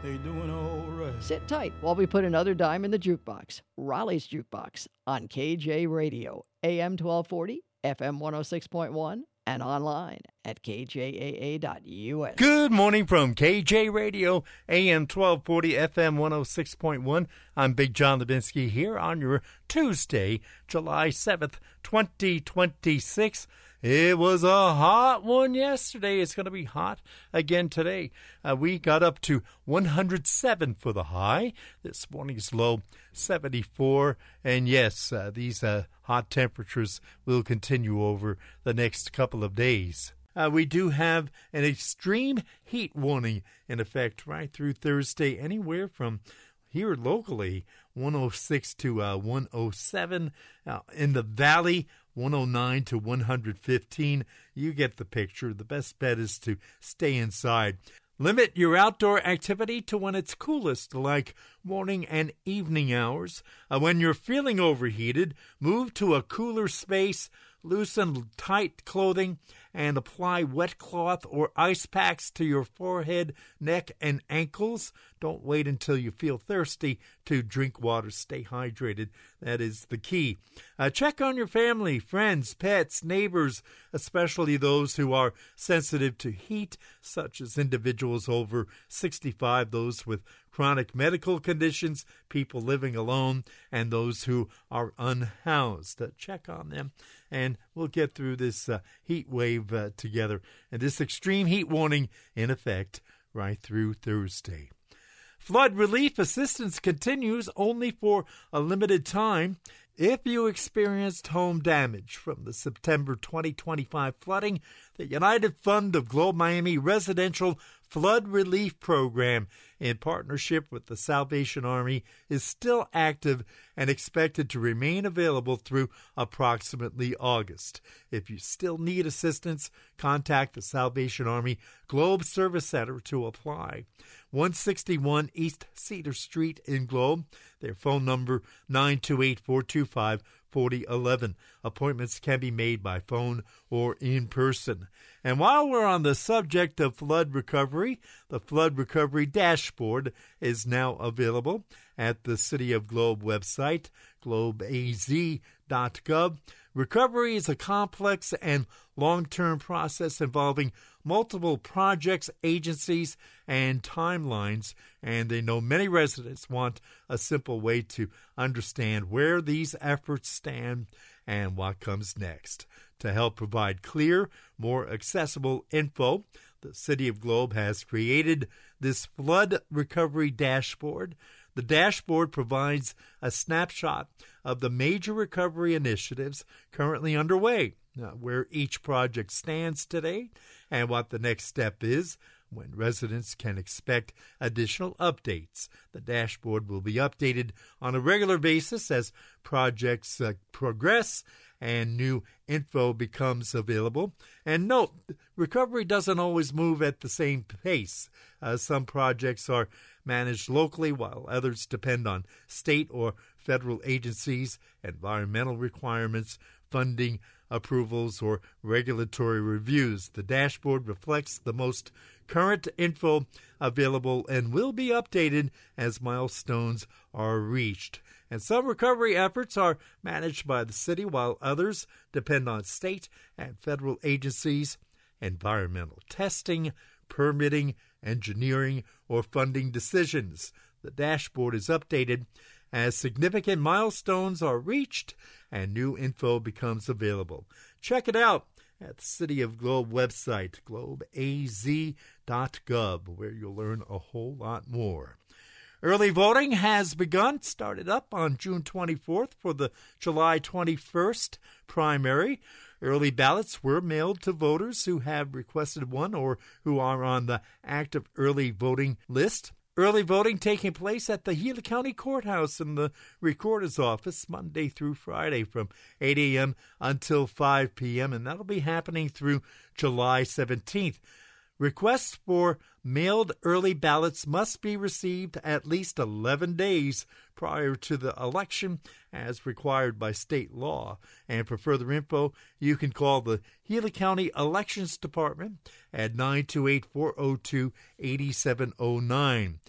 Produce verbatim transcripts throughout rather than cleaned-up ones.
They doing all right. Sit tight while we put another dime in the jukebox. Raleigh's Jukebox on K J Radio, A M twelve forty, F M one oh six point one, and online at k j a a dot u s. Good morning from K J Radio, A M twelve forty, F M one oh six point one. I'm Big John Levinsky here on your Tuesday, July seventh, twenty twenty-six. It was a hot one yesterday. It's going to be hot again today. Uh, we got up to one hundred seven for the high. This morning's low, seventy-four. And yes, uh, these uh, hot temperatures will continue over the next couple of days. Uh, we do have an extreme heat warning in effect right through Thursday, anywhere from here locally, one oh six to uh, one oh seven. Uh, in the valley, one oh nine to one hundred fifteen. You get the picture. The best bet is to stay inside. Limit your outdoor activity to when it's coolest, like morning and evening hours. Uh, when you're feeling overheated, move to a cooler space, loosen tight clothing, and apply wet cloth or ice packs to your forehead, neck, and ankles. Don't wait until you feel thirsty to drink water. Stay hydrated. That is the key. Uh, check on your family, friends, pets, neighbors, especially those who are sensitive to heat, such as individuals over sixty-five, those with chronic medical conditions, people living alone, and those who are unhoused. Uh, check on them, and we'll get through this uh, heat wave uh, together. And this extreme heat warning in effect right through Thursday. Flood relief assistance continues only for a limited time. If you experienced home damage from the September twenty twenty-five flooding, the United Fund of Globe Miami Residential Flood Relief Program, in partnership with the Salvation Army, is still active and expected to remain available through approximately August. If you still need assistance, contact the Salvation Army Globe Service Center to apply. one sixty-one East Cedar Street in Globe. Their phone number, nine two eight, four two five, four oh one one. Appointments can be made by phone or in person. And while we're on the subject of flood recovery, the Flood Recovery Dashboard is now available at the City of Globe website, globe a z dot gov. Recovery is a complex and long-term process involving multiple projects, agencies, and timelines, and they know many residents want a simple way to understand where these efforts stand and what comes next. To help provide clear, more accessible info, the City of Globe has created this Flood Recovery Dashboard. The dashboard provides a snapshot of the major recovery initiatives currently underway, uh, where each project stands today, and what the next step is, when residents can expect additional updates. The dashboard will be updated on a regular basis as projects uh, progress and new info becomes available. And note, recovery doesn't always move at the same pace. Uh, some projects are managed locally, while others depend on state or federal agencies, environmental requirements, funding approvals, or regulatory reviews. The dashboard reflects the most current info available and will be updated as milestones are reached. And some recovery efforts are managed by the city, while others depend on state and federal agencies, environmental testing, permitting, engineering, or funding decisions. The dashboard is updated as significant milestones are reached and new info becomes available. Check it out at the City of Globe website, globe a z dot gov, where you'll learn a whole lot more. Early voting has begun, started up on June twenty-fourth for the July twenty-first primary. Early ballots were mailed to voters who have requested one or who are on the active early voting list. Early voting taking place at the Gila County Courthouse in the Recorder's Office Monday through Friday from eight a.m. until five p.m., and that'll be happening through July seventeenth. Requests for mailed early ballots must be received at least eleven days prior to the election, as required by state law. And for further info, you can call the Gila County Elections Department at nine two eight, four oh two, eight seven oh nine.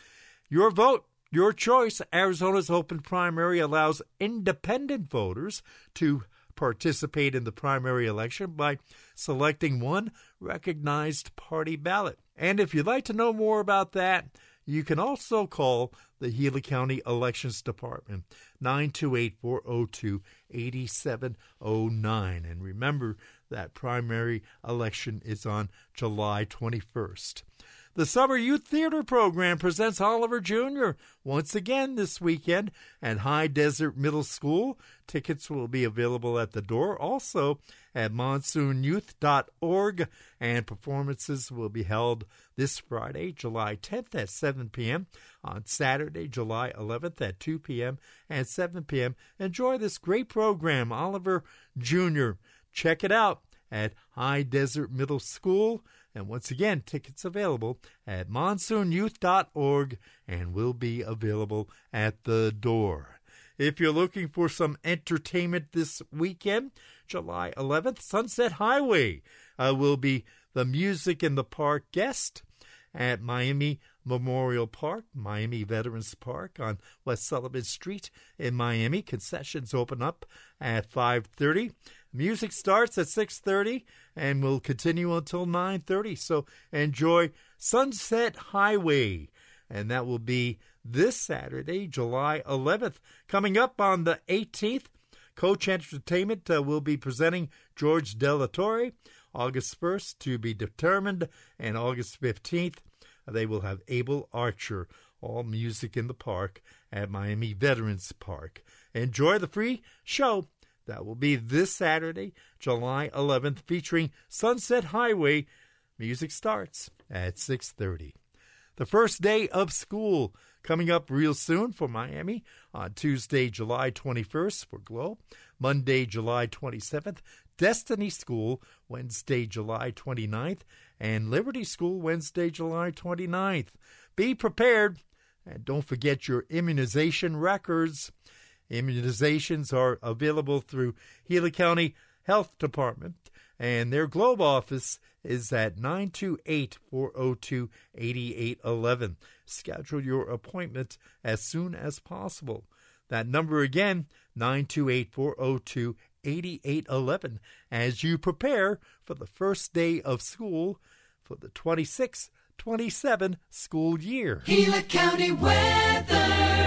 Your vote, your choice. Arizona's open primary allows independent voters to participate in the primary election by selecting one recognized party ballot. And if you'd like to know more about that, you can also call the Gila County Elections Department, nine two eight, four oh two, eight seven oh nine. And remember, that primary election is on July twenty-first. The Summer Youth Theater Program presents Oliver Junior once again this weekend at High Desert Middle School. Tickets will be available at the door, also at monsoon youth dot org, and performances will be held this Friday, July tenth at seven p.m., on Saturday, July eleventh at two p.m. and seven p.m. Enjoy this great program, Oliver Junior Check it out at High Desert Middle School. And once again, tickets available at monsoon youth dot org and will be available at the door. If you're looking for some entertainment this weekend, July eleventh, Sunset Highway uh, will be the Music in the Park guest at Miami Memorial Park, Miami Veterans Park on West Sullivan Street in Miami. Concessions open up at five thirty. Music starts at six thirty and will continue until nine thirty. So enjoy Sunset Highway. And that will be this Saturday, July eleventh. Coming up on the eighteenth, Coach Entertainment uh, will be presenting George Delatorre. August first, to be determined. And August fifteenth, they will have Abel Archer. All music in the park at Miami Veterans Park. Enjoy the free show. That will be this Saturday, July eleventh, featuring Sunset Highway. Music starts at six thirty. The first day of school coming up real soon for Miami on Tuesday, July twenty-first for Glow. Monday, July twenty-seventh, Destiny School, Wednesday, July twenty-ninth, and Liberty School, Wednesday, July twenty-ninth. Be prepared, and don't forget your immunization records. Immunizations are available through Gila County Health Department, and their Globe office is at nine two eight, four oh two, eight eight one one. Schedule your appointment as soon as possible. That number again, nine two eight, four oh two, eight eight one one, as you prepare for the first day of school for the twenty-six twenty-seven school year. Gila County weather.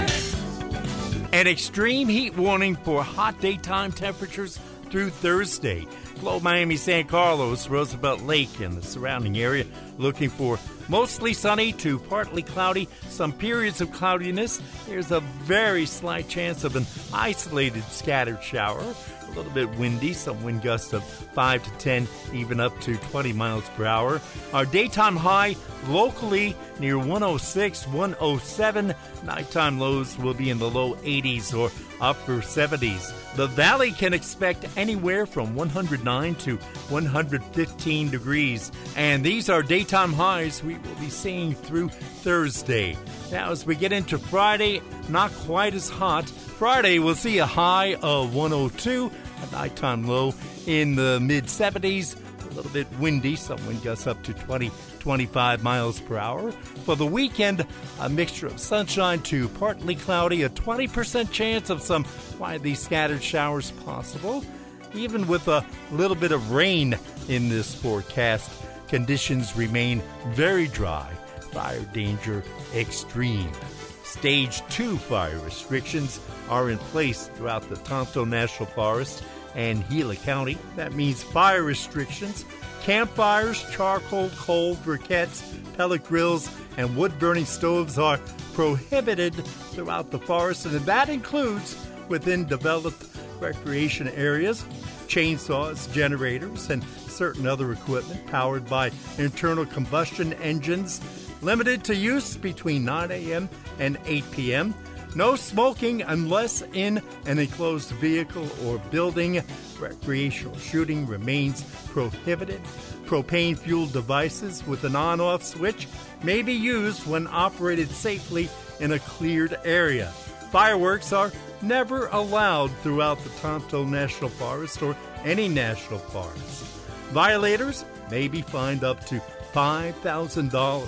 An extreme heat warning for hot daytime temperatures through Thursday. Glow Miami, San Carlos, Roosevelt Lake, and the surrounding area looking for mostly sunny to partly cloudy, some periods of cloudiness. There's a very slight chance of an isolated scattered shower. A little bit windy, some wind gusts of five to ten, even up to twenty miles per hour. Our daytime high locally near one oh six, one oh seven. Nighttime lows will be in the low eighties or upper seventies. The valley can expect anywhere from one hundred nine to one hundred fifteen degrees. And these are daytime highs we will be seeing through Thursday. Now, as we get into Friday, not quite as hot. Friday, we'll see a high of one oh two, a nighttime low in the mid-seventies. A little bit windy, some wind gusts up to twenty, twenty-five miles per hour. For the weekend, a mixture of sunshine to partly cloudy, a twenty percent chance of some widely scattered showers possible. Even with a little bit of rain in this forecast, conditions remain very dry. Fire danger extreme. Stage two fire restrictions are in place throughout the Tonto National Forest and Gila County. That means fire restrictions, campfires, charcoal, coal, briquettes, pellet grills, and wood-burning stoves are prohibited throughout the forest, and that includes within developed recreation areas, chainsaws, generators, and certain other equipment powered by internal combustion engines, limited to use between nine a.m. and eight p.m. No smoking unless in an enclosed vehicle or building. Recreational shooting remains prohibited. Propane-fueled devices with an on-off switch may be used when operated safely in a cleared area. Fireworks are never allowed throughout the Tonto National Forest or any national forest. Violators may be fined up to five thousand dollars.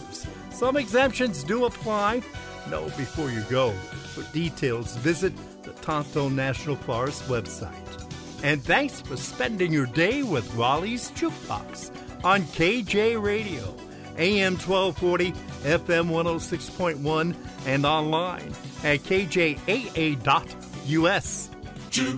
Some exemptions do apply. Know before you go. For details, visit the Tonto National Forest website. And thanks for spending your day with Raleigh's Jukebox on K J Radio, A M twelve forty, F M one oh six point one, and online at K J A A dot U S.